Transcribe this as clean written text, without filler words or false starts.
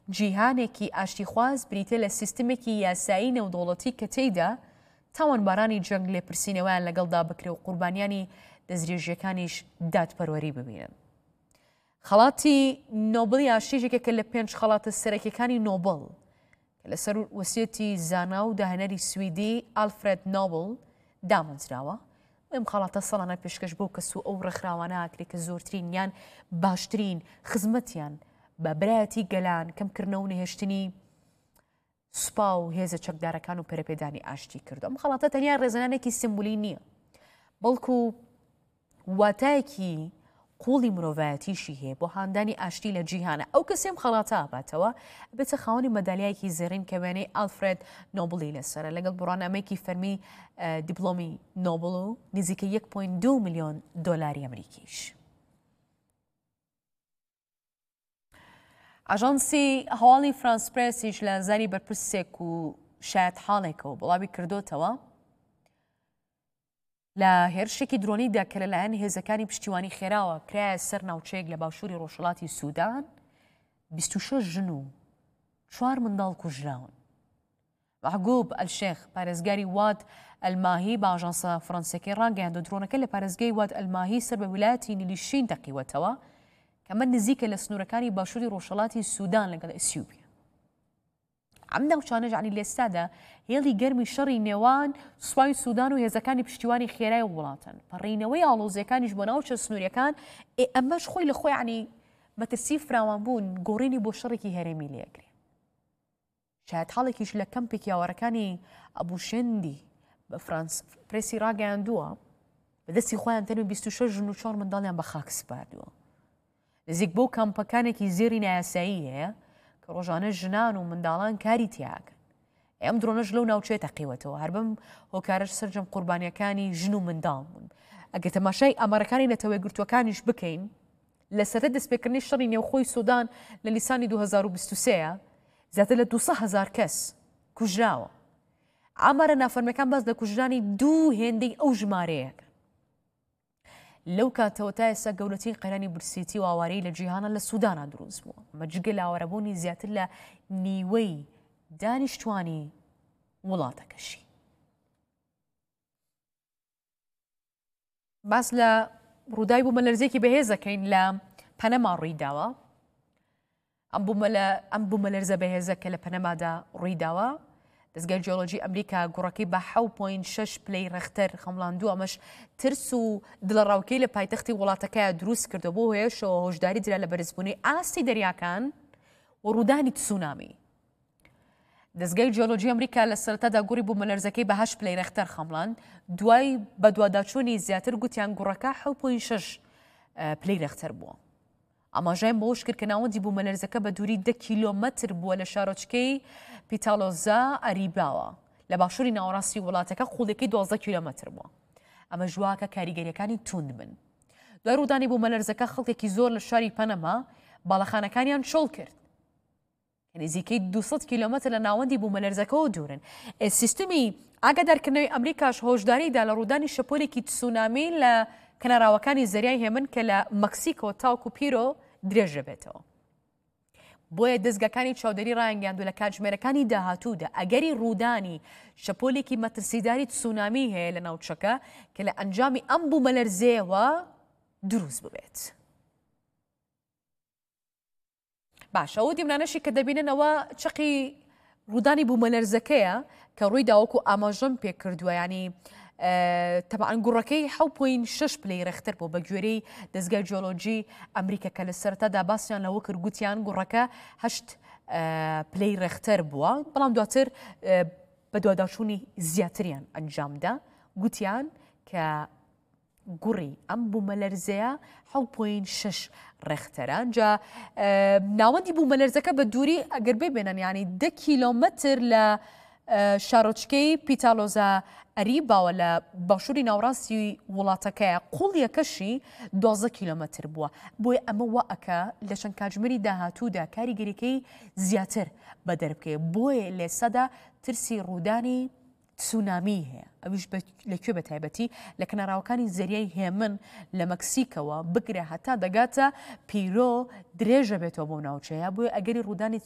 جیهانێکی ئاشتیخواز بریتە لە سیستمێکی یاسایی نێودوڵەتی کە تێیدا تاوانبارانی جەنگ لێپرسینەوەیان لەگەڵدا بکرێ و قوربانیانی دەستدرێژیەکانیش دادپەروەری ببینن. خەڵاتی نۆبڵی ئاشتیژێکە کە لە 5 خەڵاتە سەرەکیەکانی نۆبڵ کە لەسەر وەسیەتی زانا و داهەنەری سویدی ئالفرێد نۆبڵ دامەزراوە. ئەم خەڵاتە ساڵانە پێشکەش بۆ کەس و ئەو ڕێکخراوانە ئاکرێت کە زۆرترین یان باشترین خزمەتیان بە برایەتی گەلان کەمکردنەوە و نەهێشتنی سوپا و هێزە چەکدارەکان و پەرەپێدانی ئاشتی کردو. ئەم خەڵاتە تەنیا ڕێزەنانێکی سمبولی نییە، بەڵکو واتایەکی قوڵی مرۆڤایەتیشی هەیە بۆ هاندانی ئاشتی لە جیهانە. ئەو کەسێم خەڵاتە ئاباتەوە بێتە خاوەنی مەدالیایەکی زێڕین کە وێنەی ئالفرێد نۆبڵی لەسەرە لەگەڵ بڕانامەیەکی فەرمی دیپلۆمی نۆبڵ و نزیکە 1.2 ملیۆن دۆلاری ئەمریکیش. ئاژانسی هەواڵی فرانس پرێسیش لە زاری بەرپرسێک و شایەت حاڵێکەوە بڵاوی کردوتەوە لە هێرشێکی درۆنیدا کە لەلایەن هێزەکانی پشتیوانی خێراوە کرایە سەر ناوچەیەک لە باشووری ڕۆژهەڵاتی سوودان 26 ژن و 4 منداڵ کوژراون. محگوب ئەلشێخ پارێزگاری واد ئەلماهی بە ئاژانسە فەڕەنسیەکەی ڕاگەیاندوە درۆنەکە لە پارێزگای واد ئەلماهی سەر بە ویلایەتی نیلیشین دەقیوەتەوە کەمە نزیکە لە سنوورەکانی باشووری ڕۆژهەڵاتی سوودان لەگەڵ ئەسیوبیا. ئەم ناوچانە ژانی لێستادا هێڵی گەرمی شەڕی نێوان سوپای سوودان و هێزەکانی پشتیوانی خێرای وڵاتن. پەڕینەوەی ئاڵۆزیەکانیش بۆ ناوچە سنووریەکان ئەمەش خۆی لە خۆی عنی مەترسی فراوان بوون گۆڕینی بۆ شەڕێکی هەرێمی لێگرێ. شاید حاڵێکیش لە کەمپێکی ئاوارەکانی ئەبوشێندی بە فرانس پرێسی ڕاگەیاندووە بەدەستی خۆیان تەنوێ 26 ژن و 4 منداڵیان بە خاک سپاردووە. نزیک بۆ کەمپەکانێکی زێری نایاسایی هەیە کە ڕۆژانە ژنان و منداڵان کاری تیاکەن. ئەم درۆنەش لەو ناوچێت تەقیوەتەوە هەر بەم هۆکارش سەرجەم قوربانیەکانی ژن و منداڵ بوون. ئەگە تەماشای ئەمەرەکانی نەتەوەی گرتوەکانیش بکەین لەسەرەتا دەستپێکردنی شەڕی نێوخۆی سوودان لە لیسانی 2023 زیاتر لە 200,000 کەس کوژراوە. ئامارە نافەرمیەکان باس لە کوژرانی 2 هێندەی ئەو ژمارەیەکە. لەو کاتەوە تا ئێستا گەورەترین قەیرانی برسیتی و ئاوارەی لە جیهانە لە سوودانە دروست بووە. مەجگە لە ئاوارەبوونی زیاتر لە نیوەی دانیشتوانی وڵاتەکەشی. باس لە ڕووداوی بوومەلەرزێکی بەهێزەکەین لە پەنەما ڕوویداوە. ئەم بوومەلەرزە بەهێزە کە لە پەنەمادا ڕوویداوە دەستگای جیۆلۆجی ئەمریکا گوڕەکەی بە 7.6 پلەی ڕەختەر خەمڵاندووە. ئەمەش ترس و دڵەڕاوکەی لە پایتەختی وڵاتەکەیە دروست کردو بۆ هۆیشەوە هۆشداری درا لە بەرزبوونی ئاستی دەریاکان و ڕوودانی تسونامی. دەستگای جیۆلۆجی ئەمریکا لە سەرەتادا گوڕی بوومەلەرزەکەی بە 8 پلەی ڕەختەر خەمڵاند. دوای بە دوواداچوونی زیاتر گوتیان گوڕەکە 7.6 پلەی ڕەختەر بووە. ئاماژەیان بەوەش کرد کە ناوەندی بوومەلەرزەکە بە دووری 10 کیلۆمەتر بووە لە شارۆچکەی پیتالۆزا ئەریباوە لە باشووری ناوەڕاستی وڵاتەکە قوڵێکی 12 کیلۆمەتر بووە. ئەمە ژواکە کاریگەریەکانی توند بن. دوای ڕوودانی بوومەلەرزەکە خەڵکێکی زۆر لە شاری پەنەما باڵەخانەکانیان شۆڵ کرد. نزیکەی 200 کیلۆمەتر لە ناوەندی بوومەلەرزەکەەوە دوورن. سیستمی ئاگادارکردنەوەی ئەمریکاش هۆشداریدا لە ڕوودانی شەپۆلێکی تسونامی لە کەناراوەکانی زەریای هێمن کە لە مەکسیکۆ تاوکو پیرۆ درێژە بێتەوە. بۆیە دەستگاکانی چاودێری ڕایانگەاندوو لە کاتژمێرەکانی داهاتوودا ئەگەری ڕوودانی شەپۆلێکی مەترسیداری تسونامی هەیە لە ناوچەکە کە لە ئەنجامی ئەم بوومەلەرزەیەوە دروست ببێت. باشە ئەو دیمنانەشی کە دەبیننەوە چقی ڕوودانی بوومەلەرزەکەیە کە ڕووی داوەکو ئاماژەم پێ کردووە. ینی تەبعاً گوڕەکەی 7.6 پلەی ڕەختەر بۆ بە گوێرەی دەستگای جیۆلۆجی ئەمریکا کە لە سەرەتادا باسییان لەوە کرد گوتیان گوڕەکە 8 پلەی ڕەختەر بووە، بەڵام دواتر بە دوواداچوونی زیاتریان ئەنجامدا گوتیان کە گوڕی ئەم بوومەلەرزەیە 7.6 ڕەختەرە. جا ناوەندی بوومەلەرزەکە بە دووری ئەگەر ببێنن ینی 10 کیلۆمەتر لە شارۆچکەی پیتالۆزا ئەریباوە لە باشووری ناوڕاستی وڵاتەکەیە قوڵیەکەشی 12 کیلۆمەتر بووە. بۆیە ئەمە وەکە لە چەند کاتژمێری داهاتوودا کاریگەریەکەی زیاتر بە دەربکەوێت. بۆیە لێسەدا ترسی ڕوودانی تسونامی هەیە. ئەویش لەکوێ بە تایبەتی لە کەناراوەکانی زەریای هێمن لە مەکسیکەوە بگرە هەتا دەگاتە پیرۆ درێژە بێتەوە بۆ ناوچەیە. بۆیە ئەگەری ڕوودانی